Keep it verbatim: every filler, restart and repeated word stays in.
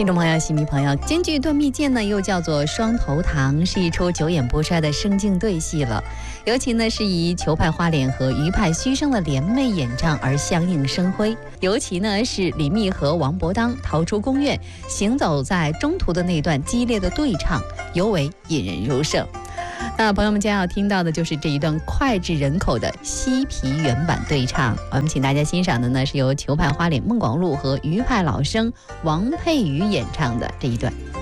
听众朋友、戏迷朋友，京剧《断臂剑》呢，又叫做《双头堂》，是一出久演不衰的生敬对戏了。尤其呢，是以裘派花脸和余派虚声的联袂演唱而相映生辉。尤其呢，是李密和王伯当逃出宫院，行走在中途的那段激烈的对唱，尤为引人入胜。那朋友们将要听到的就是这一段脍炙人口的西皮原版对唱。我们请大家欣赏的呢，是由裘派花脸孟广禄和余派老生王佩瑜演唱的这一段。